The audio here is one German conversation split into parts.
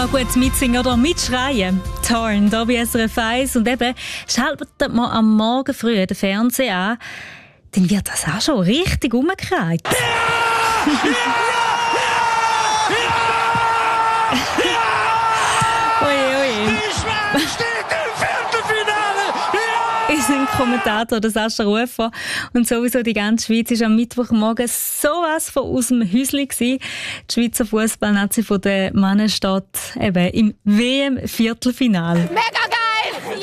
auch gut mitsingen oder mitschreien. Torn, da bei SRF 1. Und eben, schaltet man am Morgen früh den Fernseher an, dann wird das auch schon richtig umgekehrt. Ein Kommentator, der Sascha Rufer. Und sowieso die ganze Schweiz war am Mittwochmorgen sowas von aus dem Häuschen gewesen. Die Schweizer Fußballnazi von den Männern steht eben im WM-Viertelfinale. Mega geil!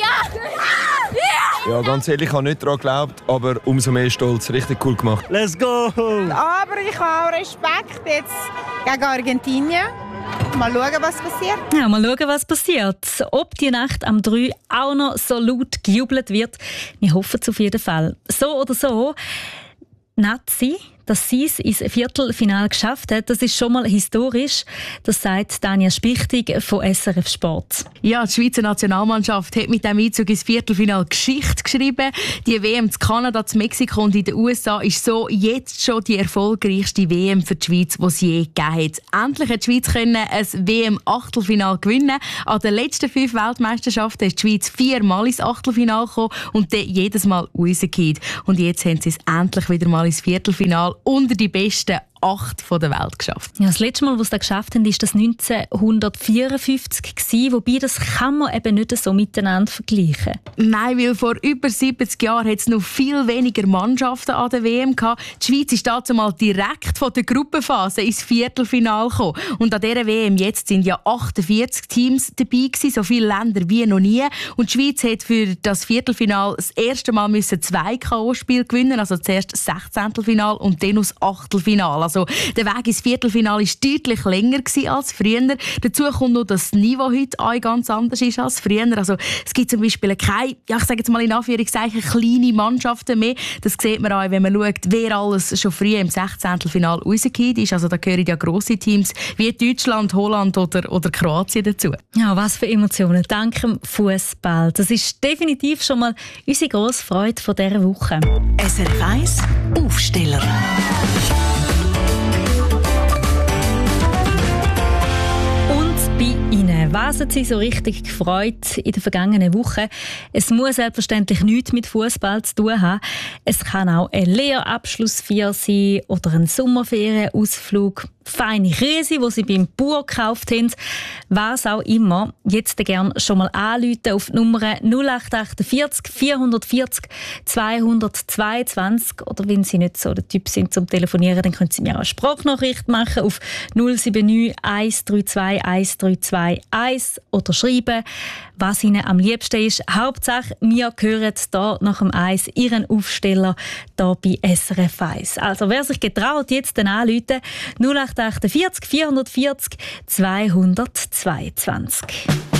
Ja! Ja, ganz ehrlich, ich habe nicht daran geglaubt, aber umso mehr Stolz. Richtig cool gemacht. Let's go! Aber ich habe auch Respekt jetzt gegen Argentinien. Mal schauen, was passiert. Ja, mal schauen, was passiert. Ob die Nacht am 3 auch noch so laut gejubelt wird, wir hoffen es auf jeden Fall. So oder so, Nazi, dass sie es ins Viertelfinale geschafft hat, das ist schon mal historisch. Das sagt Tanja Spichtig von SRF Sport. Ja, die Schweizer Nationalmannschaft hat mit dem Einzug ins Viertelfinale Geschichte geschrieben. Die WM in Kanada, in Mexiko und in den USA ist so jetzt schon die erfolgreichste WM für die Schweiz, die es je gegeben hat. Endlich hat die Schweiz ein WM-Achtelfinale gewinnen. An den letzten 5 Weltmeisterschaften ist die Schweiz 4-mal ins Achtelfinale gekommen und dann jedes Mal rausgekommen. Und jetzt haben sie es endlich wieder mal ins Viertelfinale unter die besten 8 von der Welt geschafft. Ja, das letzte Mal, was sie das geschafft haben, war das 1954 gewesen, wobei das kann man eben nicht so miteinander vergleichen. Nein, weil vor über 70 Jahren hat es noch viel weniger Mannschaften an der WM gehabt. Die Schweiz ist dazu mal direkt von der Gruppenphase ins Viertelfinale gekommen. Und an dieser WM jetzt sind ja 48 Teams dabei gewesen, so viele Länder wie noch nie. Und die Schweiz hat für das Viertelfinale das erste Mal 2 K.O.-Spiele gewinnen, also zuerst das 16. Finale und dann das Achtelfinale. Also, der Weg ins Viertelfinale war deutlich länger als früher. Dazu kommt noch, dass das Niveau heute auch ganz anders ist als früher. Also, es gibt zum Beispiel keine, ich sage jetzt mal in Anführungszeichen, kleine Mannschaften mehr. Das sieht man auch, wenn man schaut, wer alles schon früh im 16. Finale rausgekommen ist. Also, da gehören ja grosse Teams wie Deutschland, Holland oder Kroatien dazu. Ja, was für Emotionen. Dank dem Fußball. Das ist definitiv schon mal unsere grosse Freude von dieser Woche. SRF 1 Aufsteller. Was hat Sie so richtig gefreut in der vergangenen Woche? Es muss selbstverständlich nichts mit Fußball zu tun haben. Es kann auch ein Lehrabschlussfeier sein oder ein Sommerferienausflug, feine Käse, die Sie beim Bauer gekauft haben. Was auch immer. Jetzt gerne schon mal anrufen auf die Nummer 0848 440 222. Oder wenn Sie nicht so der Typ sind zum Telefonieren, dann können Sie mir auch eine Sprachnachricht machen auf 079 132 132 1 oder schreiben, was Ihnen am liebsten ist. Hauptsache, wir hören hier nach dem 1 Ihren Aufsteller hier bei SRF 1. Also wer sich getraut, jetzt dann anrufen, 0848 440 222.